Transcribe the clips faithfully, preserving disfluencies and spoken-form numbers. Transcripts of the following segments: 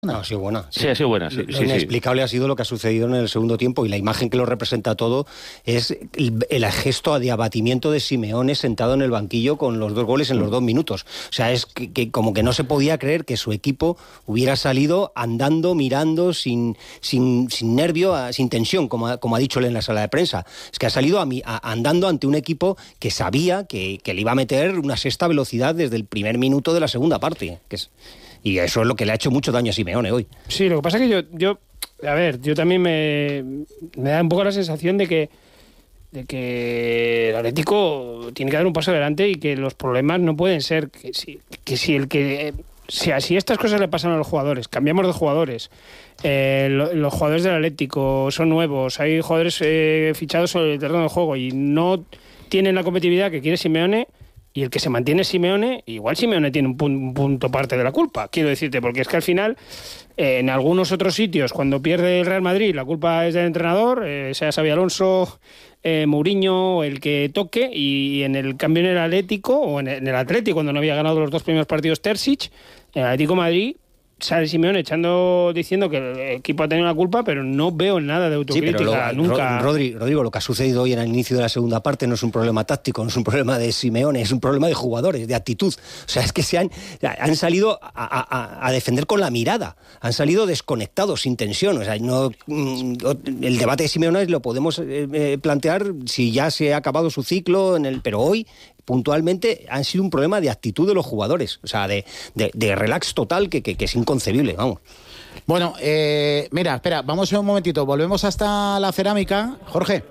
No, ha sido buena. Sí, sí ha sido buena. Sí, lo sí, inexplicable sí. ha sido lo que ha sucedido en el segundo tiempo, y la imagen que lo representa todo es el, el gesto de abatimiento de Simeone sentado en el banquillo con los dos goles en los dos minutos. O sea, es que, que como que no se podía creer que su equipo hubiera salido andando, mirando, sin, sin, sin nervio, sin tensión, como ha, como ha dicho él en la sala de prensa. Es que ha salido a, a, andando ante un equipo que sabía que, que le iba a meter una sexta velocidad desde el primer minuto de la segunda parte, que es... Y eso es lo que le ha hecho mucho daño a Simeone hoy. Sí, lo que pasa es que yo, yo a ver, yo también me, me da un poco la sensación de que, de que el Atlético tiene que dar un paso adelante y que los problemas no pueden ser que si, que si el que... Si, si estas cosas le pasan a los jugadores, cambiamos de jugadores, eh, lo, los jugadores del Atlético son nuevos, hay jugadores eh, fichados sobre el terreno de juego y no tienen la competitividad que quiere Simeone, y el que se mantiene es Simeone, igual Simeone tiene un, pun- un punto parte de la culpa, quiero decirte, porque es que al final, eh, en algunos otros sitios, cuando pierde el Real Madrid, la culpa es del entrenador, eh, sea Xabi Alonso, eh, Mourinho, el que toque, y en el cambio en el Atlético, o en el, en el Atlético, cuando no había ganado los dos primeros partidos Terzic, en el Atlético de Madrid, sale Simeone echando, diciendo que el equipo ha tenido la culpa, pero no veo nada de autocrítica, sí, pero lo, nunca. Rodri, Rodrigo, lo que ha sucedido hoy en el inicio de la segunda parte no es un problema táctico, no es un problema de Simeone, es un problema de jugadores, de actitud. O sea, es que se han, han salido a, a, a defender con la mirada, han salido desconectados, sin tensión. O sea, no, el debate de Simeone lo podemos eh, plantear si ya se ha acabado su ciclo, en el, pero hoy puntualmente han sido un problema de actitud de los jugadores, o sea, de, de, de relax total que, que, que es inconcebible, vamos. Bueno, eh, mira, espera, vamos un momentito, volvemos hasta la cerámica. Jorge.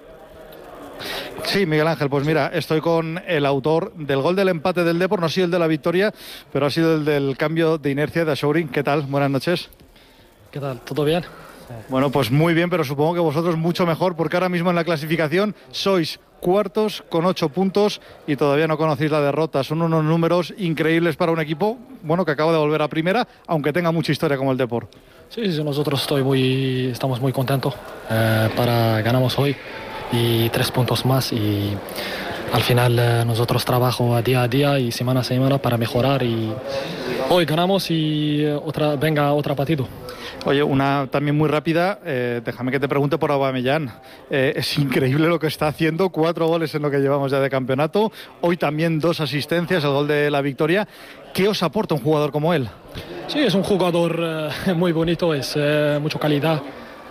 Sí, Miguel Ángel, pues mira, estoy con el autor del gol del empate del Depor, no ha sido el de la victoria, pero ha sido el del cambio de inercia de Achouri. ¿Qué tal? Buenas noches. ¿Qué tal? ¿Todo bien? Bueno, pues muy bien, pero supongo que vosotros mucho mejor, porque ahora mismo en la clasificación sois cuartos con ocho puntos y todavía no conocéis la derrota. Son unos números increíbles para un equipo, bueno, que acaba de volver a primera, aunque tenga mucha historia como el Depor. Sí, sí, nosotros estoy muy, estamos muy contentos. Eh, para ganamos hoy y tres puntos más, y al final eh, nosotros trabajamos día a día y semana a semana para mejorar, y hoy ganamos y eh, otra, venga otro partido. Oye, una también muy rápida, eh, déjame que te pregunte por Aubameyang. Eh, es increíble lo que está haciendo, cuatro goles en lo que llevamos ya de campeonato, hoy también dos asistencias, el gol de la victoria. ¿Qué os aporta un jugador como él? Sí, es un jugador eh, muy bonito, es eh, mucha calidad.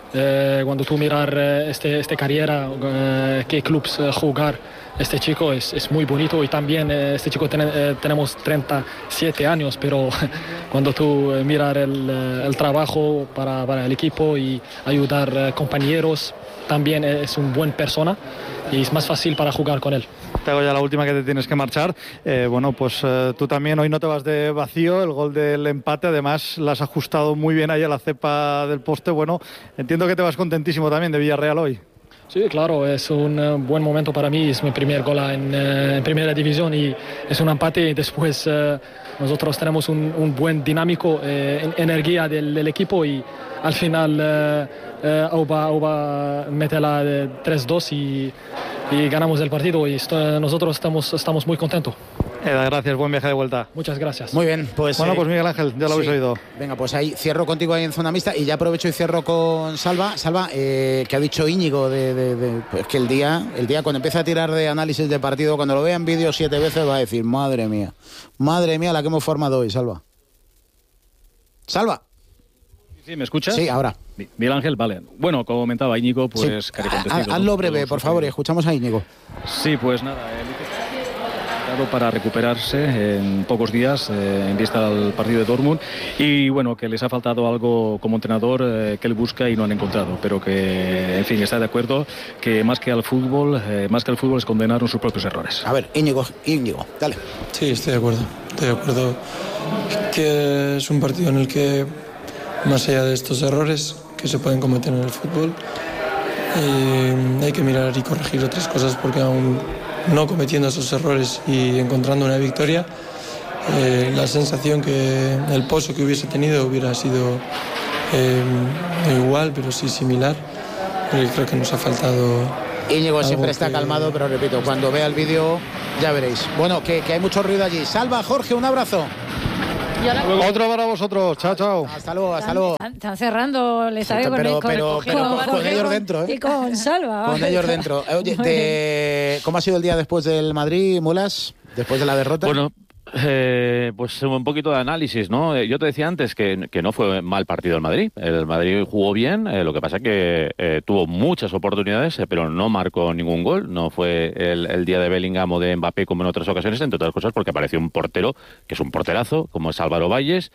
Eh, cuando tú miras eh, este, este carrera, eh, qué clubes eh, jugar, este chico es, es muy bonito, y también eh, este chico ten, eh, tenemos treinta y siete años, pero cuando tú eh, miras el, el trabajo para, para el equipo y ayudar eh, compañeros, también es una buena persona y es más fácil para jugar con él. Te hago ya la última, que te tienes que marchar. Eh, bueno, pues eh, tú también hoy no te vas de vacío, el gol del empate, además la has ajustado muy bien ahí a la cepa del poste. Bueno, entiendo que te vas contentísimo también de Villarreal hoy. Sí, claro, es un uh, buen momento para mí, es mi primer gol en, uh, en primera división y es un empate. Después uh, nosotros tenemos un, un buen dinámico, eh, energía del, del equipo, y al final uh, uh, Auba, Auba mete la de tres dos y, y ganamos el partido, y esto, nosotros estamos, estamos muy contentos. Eda, gracias, buen viaje de vuelta. Muchas gracias. Muy bien, pues... Bueno, eh, pues Miguel Ángel, ya lo habéis sí. oído. Venga, pues ahí cierro contigo ahí en zona mixta, y ya aprovecho y cierro con Salva. Salva, eh, que ha dicho Íñigo de, de, de pues que el día, el día cuando empiece a tirar de análisis de partido, cuando lo vea en vídeo siete veces, va a decir, madre mía, madre mía la que hemos formado hoy, Salva. Salva. Sí, ¿me escuchas? Sí, ahora. Miguel Ángel, vale. Bueno, como comentaba Íñigo, pues... Sí. Ha, hazlo breve, por favor, y escuchamos a Íñigo. Sí, pues nada, el para recuperarse en pocos días eh, en vista del partido de Dortmund, y bueno, que les ha faltado algo como entrenador eh, que él busca y no han encontrado, pero que en fin está de acuerdo que más que al fútbol eh, más que al fútbol es condenar sus propios errores. A ver, Íñigo, Íñigo, dale. Sí, estoy de acuerdo, estoy de acuerdo que es un partido en el que, más allá de estos errores que se pueden cometer en el fútbol, eh, hay que mirar y corregir otras cosas, porque aún no cometiendo esos errores y encontrando una victoria, eh, la sensación que el pozo que hubiese tenido hubiera sido eh, no igual, pero sí similar, porque creo que nos ha faltado. Íñigo siempre que... está calmado, pero repito, cuando vea el vídeo ya veréis. Bueno, que, que hay mucho ruido allí. Salva, Jorge, un abrazo. Otro para vosotros. Chao, chao. Hasta luego, hasta luego. Están, están cerrando el estadio pero, con, pero, con, pero, con, con, con ellos dentro, ¿eh? Y con Salva. Con ellos dentro. Oye, te, ¿cómo ha sido el día después del Madrid, Mulas? Después de la derrota. Bueno, eh, pues un poquito de análisis, ¿no? Yo te decía antes que, que no fue mal partido el Madrid. El Madrid jugó bien, eh, lo que pasa que eh, tuvo muchas oportunidades, eh, pero no marcó ningún gol. No fue el, el día de Bellingham o de Mbappé como en otras ocasiones, entre otras cosas porque apareció un portero, que es un porterazo, como es Álvaro Valles,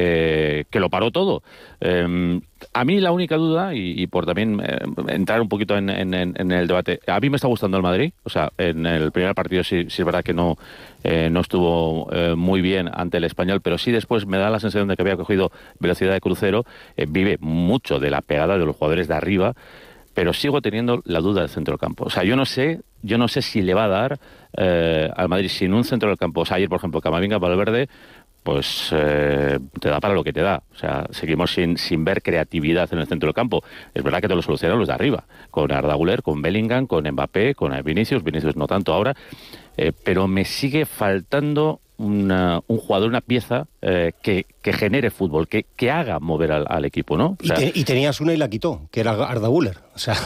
eh, que lo paró todo. Eh, a mí la única duda, y, y por también eh, entrar un poquito en, en, en el debate, a mí me está gustando el Madrid. O sea, en el primer partido sí, sí es verdad que no, eh, no estuvo eh, muy bien ante el Español, pero sí después me da la sensación de que había cogido velocidad de crucero, eh, vive mucho de la pegada de los jugadores de arriba, pero sigo teniendo la duda del centro del campo. O sea, yo no sé, yo no sé si le va a dar eh, al Madrid sin un centro del campo. O sea, ayer, por ejemplo, Camavinga, Valverde, pues eh, te da para lo que te da. O sea, seguimos sin, sin ver creatividad en el centro del campo. Es verdad que te lo solucionan los de arriba, con Arda Güler, con Bellingham, con Mbappé, con Vinicius, Vinicius no tanto ahora, eh, pero me sigue faltando una, un jugador, una pieza eh, que, que genere fútbol, que, que haga mover al, al equipo, ¿no? O sea, y, te, y tenías una y la quitó, que era Arda Güler. O sea,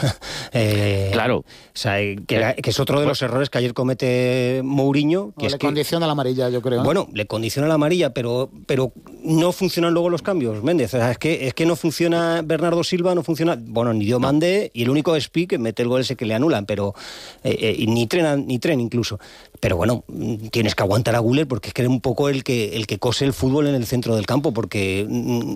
eh, claro. O sea, que, era, que es otro de los errores que ayer comete Mourinho. Que no, es le que, condiciona la amarilla, yo creo. Bueno, le condiciona la amarilla, pero, pero no funcionan luego los cambios, Méndez. O sea, es que, es que no funciona Bernardo Silva, no funciona, bueno, ni Diomande, y el único es Pi que mete el gol ese que le anulan, pero eh, eh, y ni tren, ni tren incluso. Pero bueno, tienes que aguantar a Güler porque es que era un poco el que, el que cose el fútbol en el centro del campo, porque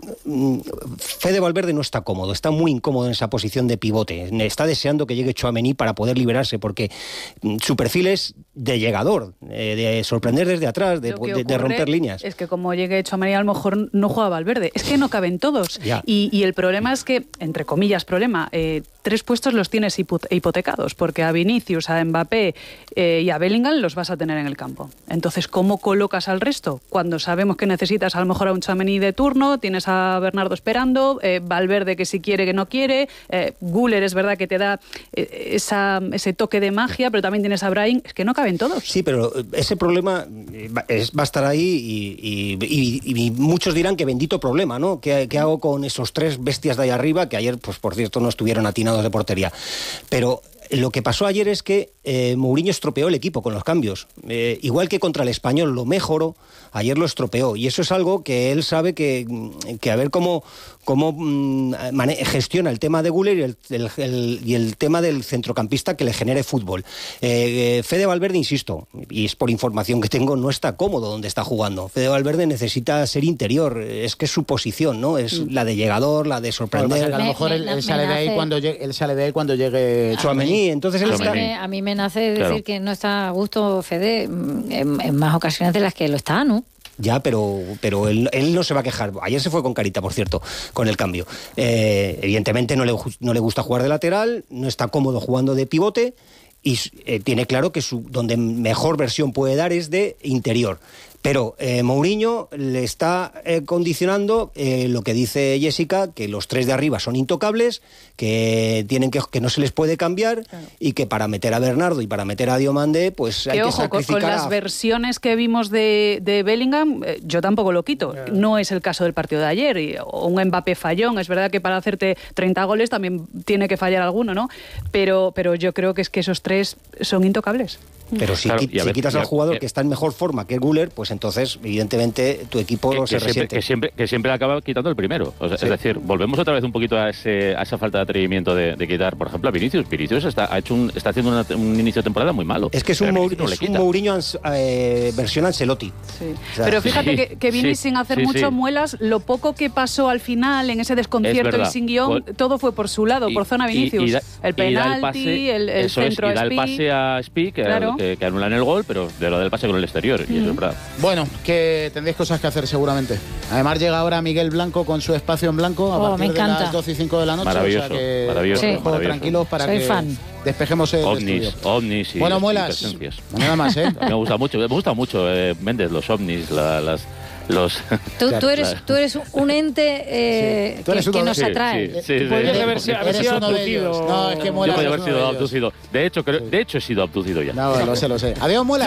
mm, Fede Valverde no está cómodo, está muy incómodo en esa posición de pivote. Está deseando que llegue Tchouaméni para poder liberarse, porque su perfil es de llegador, eh, de sorprender desde atrás, de, de, de romper líneas. Es que como llegue Tchouaméni a lo mejor no juega Valverde. Es que no caben todos. Y, y el problema es que, entre comillas, problema, eh, tres puestos los tienes hipotecados, porque a Vinicius, a Mbappé eh, y a Bellingham los vas a tener en el campo. Entonces, ¿cómo colocas al resto? Cuando sabemos que necesitas a lo mejor a un Tchouaméni de turno, tienes a Bernardo esperando, eh, Valverde que si quiere que no quiere, eh, Güler es verdad que te da eh, esa, ese toque de magia, pero también tienes a Brahim, es que no caben todos. Sí, pero ese problema es, va a estar ahí y, y, y, y muchos dirán que bendito problema, ¿no? ¿Qué, qué hago con esos tres bestias de ahí arriba que ayer, pues por cierto, no estuvieron atinados de portería? Pero lo que pasó ayer es que eh, Mourinho estropeó el equipo con los cambios. Eh, igual que contra el Español lo mejoró, ayer lo estropeó. Y eso es algo que él sabe que, que a ver cómo, cómo mmm, gestiona el tema de Güler y el, el, el, y el tema del centrocampista que le genere fútbol. Eh, Fede Valverde, insisto, y es por información que tengo, no está cómodo donde está jugando. Fede Valverde necesita ser interior, es que es su posición, ¿no? Es mm. la de llegador, la de sorprender. Bueno, a lo mejor él, él, sale de ahí cuando llegue, él sale de ahí cuando llegue Tchouaméni. Entonces él a, está... mí me, a mí me nace decir claro. que no está a gusto Fede en, en más ocasiones de las que lo está, ¿no? Ya, pero, pero él, él no se va a quejar. Ayer se fue con carita, por cierto, con el cambio. Eh, evidentemente no le, no le gusta jugar de lateral, no está cómodo jugando de pivote y eh, tiene claro que su, donde mejor versión puede dar es de interior. Pero eh, Mourinho le está eh, condicionando eh, lo que dice Jessica, que los tres de arriba son intocables, que tienen que, que no se les puede cambiar claro. y que para meter a Bernardo y para meter a Diomande, pues que hay ojo, que sacrificar. Con las a... versiones que vimos de, de Bellingham, eh, yo tampoco lo quito. Yeah. No es el caso del partido de ayer. Y, o un Mbappé fallón. Es verdad que para hacerte treinta goles también tiene que fallar alguno, ¿no? Pero, pero yo creo que es que esos tres son intocables. Pero si, claro, qui- si quitas al jugador ya, que está en mejor forma que Güler, pues entonces, evidentemente, tu equipo que, se que resiente. Siempre, que, siempre, que siempre acaba quitando el primero. O sea, sí. Es decir, volvemos otra vez un poquito a, ese, a esa falta de atrevimiento de, de quitar, por ejemplo, a Vinicius. Vinicius está, ha hecho un, está haciendo una, un inicio de temporada muy malo. Es que es un, Mour- no es un Mourinho eh, versión Ancelotti. Sí. O sea, pero fíjate sí, que, que Vini sí, sin hacer sí, mucho sí. muelas, lo poco que pasó al final en ese desconcierto y sin guión, pues, todo fue por su lado, y, por zona Vinicius. Y, y da, el penalti, el, el centro es, y da a el pase a Spi, que, claro. que, que anulan el gol, pero de lo del pase con el exterior, y mm. eso es verdad. Bueno, que tendréis cosas que hacer seguramente. Además llega ahora Miguel Blanco con su espacio en blanco a oh, partir me de las doce y cinco de la noche. Maravilloso, o sea que maravilloso, sí. maravilloso. Tranquilos para Soy que fan. despejemos el ovnis, estudio. ovnis y bueno, Muelas, nada más, ¿eh? Me gusta mucho, me gusta mucho eh, Méndez, los ovnis, la, las... Los... Tú, tú, eres, tú eres un ente eh, sí. que, que nos atrae. Sí, sí, sí, podrías sí, haber, sí, haber eres sido uno de ellos. No, es que Muelas. Yo podría haber sido abducido. De hecho, creo, de hecho, he sido abducido ya. No, lo sé, lo sé. Adiós, Muelas.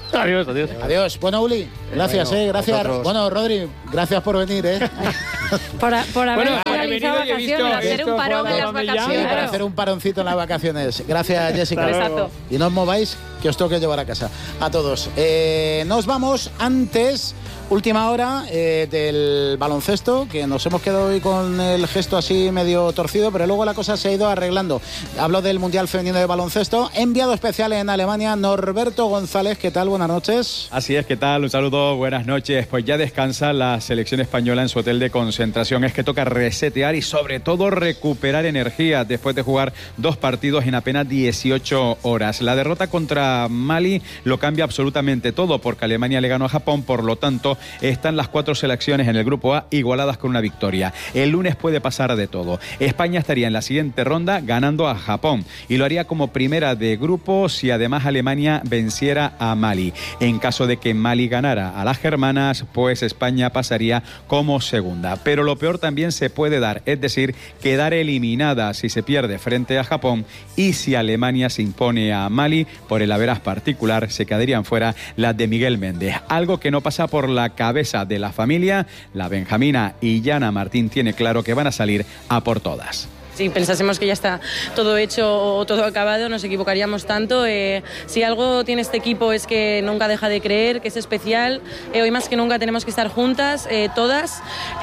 Adiós, adiós. Adiós. Bueno, Uli, gracias, bueno, eh, gracias. vosotros. Bueno, Rodri, gracias por venir, eh. Por, por haber Bueno, finalizado he venido y he visto- vacaciones. he hacer visto un parón cuando en las me llaman. vacaciones. Sí, para hacer un paroncito en las vacaciones. Gracias, Jessica. Besazo. Y no os mováis, que os toque llevar a casa. A todos. Eh, nos vamos antes, última hora eh, del baloncesto, que nos hemos quedado hoy con el gesto así medio torcido, pero luego la cosa se ha ido arreglando. Hablo del Mundial Femenino de Baloncesto. Enviado especial en Alemania, Norberto González. ¿Qué tal? Buenas noches. Así es, ¿qué tal? Un saludo, buenas noches. Pues ya descansa la selección española en su hotel de concentración. Es que toca resetear y sobre todo recuperar energía después de jugar dos partidos en apenas dieciocho horas. La derrota contra Mali lo cambia absolutamente todo porque Alemania le ganó a Japón, por lo tanto están las cuatro selecciones en el grupo A igualadas con una victoria. El lunes puede pasar de todo. España estaría en la siguiente ronda ganando a Japón y lo haría como primera de grupo si además Alemania venciera a Mali. En caso de que Mali ganara a las germanas, pues España pasaría como segunda. Pero lo peor también se puede dar, es decir, quedar eliminada si se pierde frente a Japón, y si Alemania se impone a Mali por el averas particular, se quedarían fuera las de Miguel Méndez. Algo que no pasa por la cabeza de la familia. La benjamina Illana Martín tiene claro que van a salir a por todas. Si pensásemos que ya está todo hecho o todo acabado, nos equivocaríamos tanto. Eh, si algo tiene este equipo es que nunca deja de creer, que es especial. Eh, hoy más que nunca tenemos que estar juntas, eh, todas,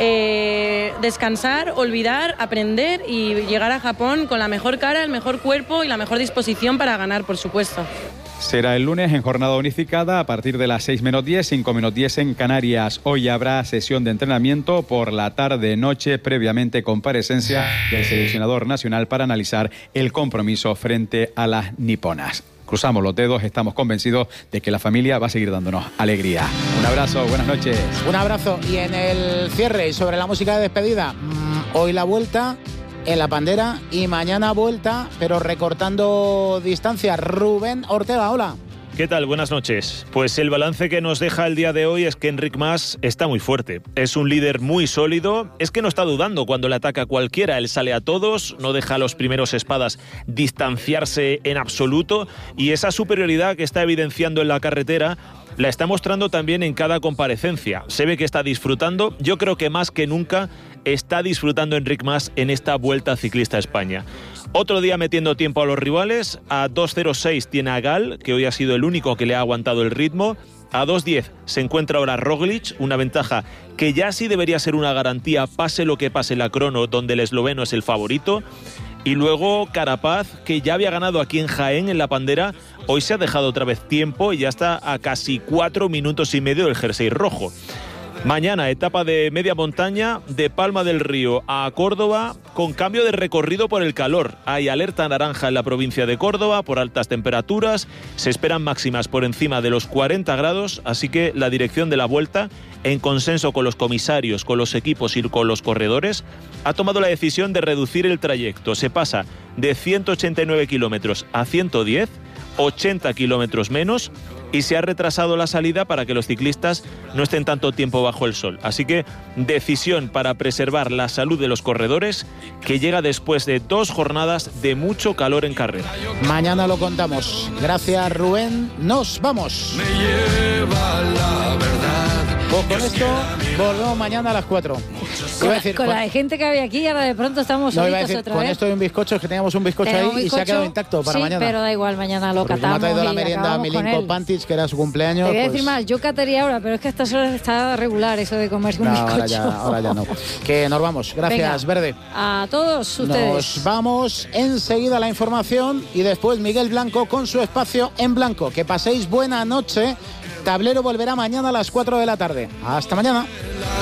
eh, descansar, olvidar, aprender y llegar a Japón con la mejor cara, el mejor cuerpo y la mejor disposición para ganar, por supuesto. Será el lunes en jornada unificada a partir de las seis menos diez, cinco menos diez en Canarias. Hoy habrá sesión de entrenamiento por la tarde-noche, previamente comparecencia del seleccionador nacional para analizar el compromiso frente a las niponas. Cruzamos los dedos, estamos convencidos de que la familia va a seguir dándonos alegría. Un abrazo, buenas noches. Un abrazo. Y en el cierre y sobre la música de despedida, mmm, hoy la vuelta en la Pandera y mañana vuelta, pero recortando distancia. Rubén Ortega, hola. ¿Qué tal? Buenas noches. Pues el balance que nos deja el día de hoy es que Enric Mas está muy fuerte. Es un líder muy sólido, es que no está dudando cuando le ataca a cualquiera, él sale a todos, no deja a los primeros espadas distanciarse en absoluto, y esa superioridad que está evidenciando en la carretera la está mostrando también en cada comparecencia. Se ve que está disfrutando, yo creo que más que nunca está disfrutando Enric Mas en esta Vuelta Ciclista a España. Otro día metiendo tiempo a los rivales, a dos cero seis tiene a Gal, que hoy ha sido el único que le ha aguantado el ritmo. A dos diez se encuentra ahora Roglic, una ventaja que ya sí debería ser una garantía, pase lo que pase la crono, donde el esloveno es el favorito. Y luego Carapaz, que ya había ganado aquí en Jaén, en la Pandera, hoy se ha dejado otra vez tiempo y ya está a casi cuatro minutos y medio del jersey rojo. Mañana, etapa de media montaña, de Palma del Río a Córdoba, con cambio de recorrido por el calor. Hay alerta naranja en la provincia de Córdoba por altas temperaturas, se esperan máximas por encima de los cuarenta grados, así que la dirección de la Vuelta, en consenso con los comisarios, con los equipos y con los corredores, ha tomado la decisión de reducir el trayecto. Se pasa de ciento ochenta y nueve kilómetros a ciento diez, ochenta kilómetros menos, y se ha retrasado la salida para que los ciclistas no estén tanto tiempo bajo el sol. Así que decisión para preservar la salud de los corredores, que llega después de dos jornadas de mucho calor en carrera. Mañana lo contamos. Gracias, Rubén. Nos vamos. Me lleva la verdad. Pues con esto volvemos mañana a las cuatro. Con, Iba a decir, con con- la gente que había aquí, ahora de pronto estamos no, iba a solitos decir, otra con vez. esto y un bizcocho, es que teníamos un bizcocho Tenemos ahí y se ha bizcocho, quedado intacto para sí, mañana. pero da igual, mañana lo Porque como catamos ha traído la y merienda acabamos con Milinko él. Pantich, que era su cumpleaños. Te voy a pues- decir más, yo cataría ahora, pero es que a estas horas está regular eso de comerse un No, bizcocho. ahora ya, ahora ya no. Que nos vamos. Gracias, Venga, Verde. A todos ustedes. Nos vamos enseguida a la información y después Miguel Blanco con su espacio en blanco. Que paséis buena noche. Tablero volverá mañana a las cuatro de la tarde. Hasta mañana.